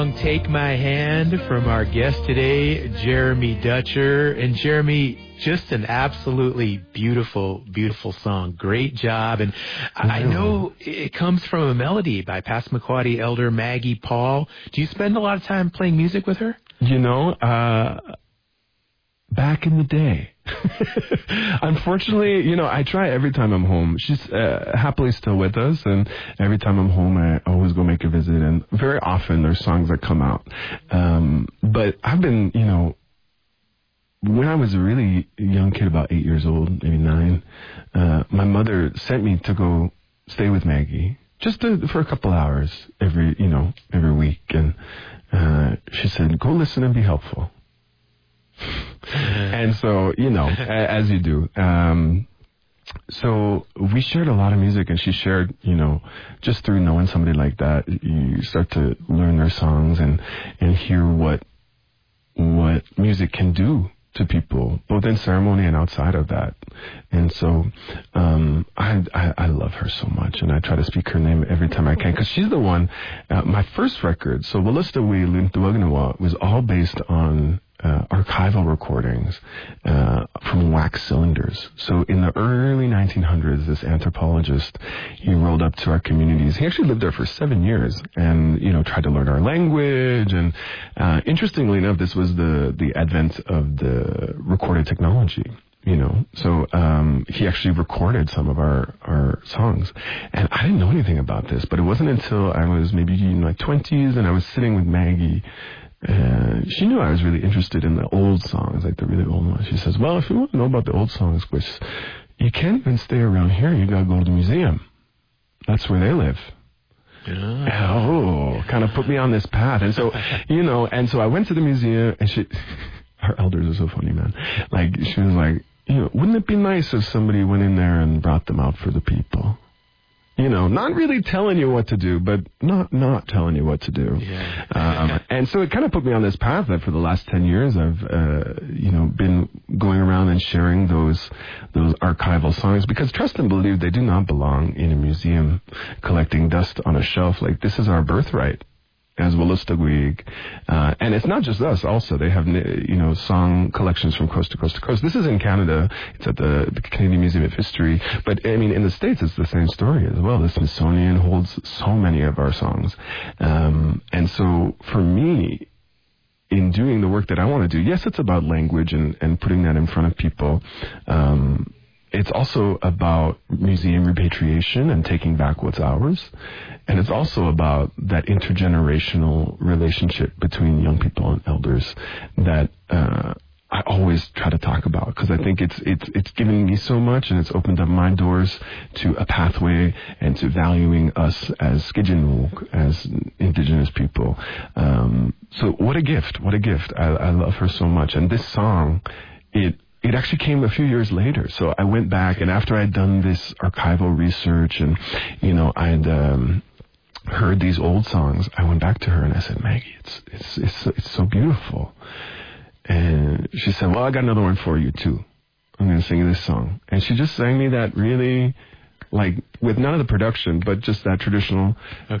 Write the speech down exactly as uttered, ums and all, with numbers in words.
Take My Hand from our guest today, Jeremy Dutcher. And Jeremy, just an absolutely beautiful, beautiful song. Great job. And I know it comes from a melody by Passamaquoddy elder Maggie Paul. Do you spend a lot of time playing music with her? You know, uh, back in the day. Unfortunately, you know, I try every time I'm home. She's uh, happily still with us, and every time I'm home, I always go make a visit, and very often there's songs that come out. Um, but I've been, you know, when I was a really young kid, about eight years old, maybe nine, uh, my mother sent me to go stay with Maggie, just to, for a couple hours every, you know, every week, and uh, she said, go listen and be helpful. And so, you know, as you do. Um, so we shared a lot of music, and she shared, you know, just through knowing somebody like that, you start to learn their songs and, and hear what, what music can do to people, both in ceremony and outside of that. And so, um, I, I, I love her so much, and I try to speak her name every time I can, because she's the one, uh, my first record, so Wolastoqey Luntuwagnawa, was all based on Uh, archival recordings uh, from wax cylinders. So in the early nineteen hundreds, this anthropologist, he rolled up to our communities. He actually lived there for seven years and, you know, tried to learn our language. And uh, interestingly enough, this was the, the advent of the recorded technology. You know, so um, he actually recorded some of our, our songs. And I didn't know anything about this, but it wasn't until I was maybe in my twenties and I was sitting with Maggie. Uh, she knew I was really interested in the old songs, like the really old ones. She says, well, if you want to know about the old songs, Chris, you can't even stay around here. You got to go to the museum. That's where they live. Yeah. Oh, kind of put me on this path. And so, you know, and so I went to the museum, and she, our elders are so funny, man. Like, she was like, you know, wouldn't it be nice if somebody went in there and brought them out for the people? You know, not really telling you what to do, but not not telling you what to do. Yeah. um, and so it kind of put me on this path that for the last ten years I've, uh, you know, been going around and sharing those those archival songs, because trust and believe, they do not belong in a museum collecting dust on a shelf. Like, this is our birthright as Wolastoqey. Uh, and it's not just us also. They have, you know, song collections from coast to coast to coast. This is in Canada. It's at the, the Canadian Museum of History. But, I mean, in the States, it's the same story as well. The Smithsonian holds so many of our songs. Um, and so, for me, in doing the work that I want to do, yes, it's about language and, and putting that in front of people. Um, It's also about museum repatriation and taking back what's ours. And it's also about that intergenerational relationship between young people and elders that uh, I always try to talk about, because I think it's it's it's given me so much, and it's opened up my doors to a pathway and to valuing us as Skidjinuk, as Indigenous people. Um, so what a gift, what a gift. I, I love her so much. And this song, it It actually came a few years later. So I went back, and after I'd done this archival research and, you know, I'd um, heard these old songs, I went back to her and I said, Maggie, it's it's it's it's so beautiful. And she said, well, I got another one for you too. I'm going to sing you this song. And she just sang me that really, like, with none of the production, but just that traditional. Okay.